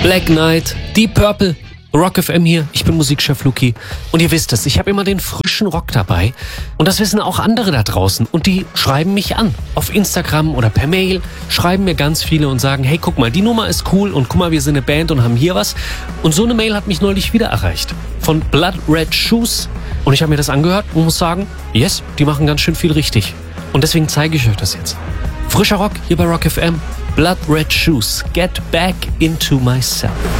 Black Knight, Deep Purple, Rock FM hier, ich bin Musikchef Luki und ihr wisst es, ich habe immer den frischen Rock dabei und das wissen auch andere da draußen und die schreiben mich an. Auf Instagram oder per Mail schreiben mir ganz viele und sagen, hey, guck mal, die Nummer ist cool und guck mal, wir sind eine Band und haben hier was. Und so eine Mail hat mich neulich wieder erreicht von Blood Red Shoes und ich habe mir das angehört und muss sagen, yes, die machen ganz schön viel richtig. Und deswegen zeige ich euch das jetzt. Frischer Rock hier bei Rock FM, Blood Red Shoes, Get Back Into Myself.